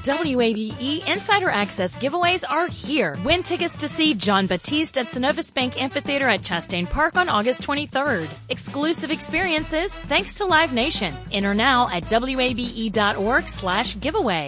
WABE Insider Access giveaways are here. Win tickets to see John Batiste at Synovus Bank Amphitheater at Chastain Park on August 23rd. Exclusive experiences thanks to Live Nation. Enter now at WABE.org/giveaway.